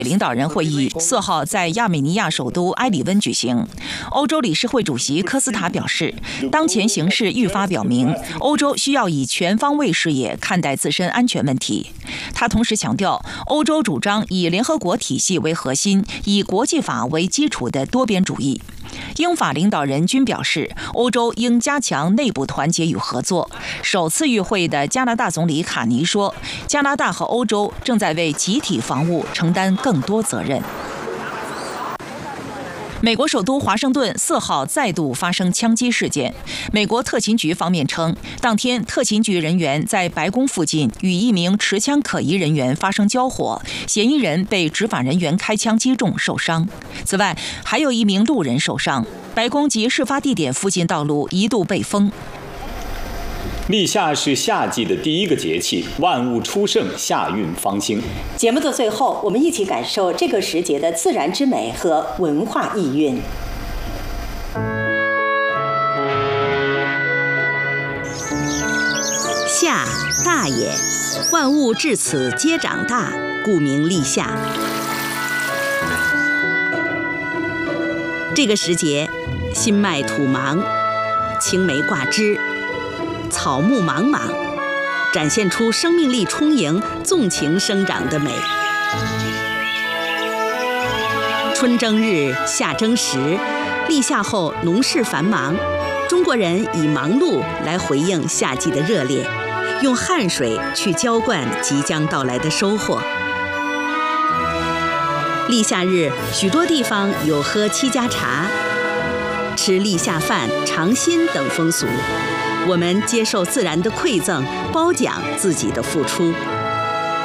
领导人会议4号在亚美尼亚首都埃里温举行。欧洲理事会主席科斯塔表示，当前形势愈发表明，欧洲需要以全方位视野看待自身安全问题。他同时强调，欧洲主张以联合国体系为核心、以国际法为基础的多边主义。英法领导人均表示，欧洲应加强内部团结与合作。首次与会的加拿大总理卡尼说，加拿大和欧洲正在为集体防务承担更多责任。美国首都华盛顿4号再度发生枪击事件。美国特勤局方面称，当天特勤局人员在白宫附近与一名持枪可疑人员发生交火，嫌疑人被执法人员开枪击中受伤。此外，还有一名路人受伤。白宫及事发地点附近道路一度被封。 立夏是夏季的第一个节气，万物初盛，夏运方兴。 节目的最后，我们一起感受这个时节的自然之美和文化意蕴。 夏，大也，万物至此皆长大，故名立夏。这个时节，新麦土芒，青梅挂枝，草木莽莽，展现出生命力充盈、纵情生长的美。春争日，夏争时，立夏后农事繁忙，中国人以忙碌来回应夏季的热烈，用汗水去浇灌即将到来的收获。立夏日，许多地方有喝七家茶、吃立夏饭、尝新等风俗。我们接受自然的馈赠，褒奖自己的付出。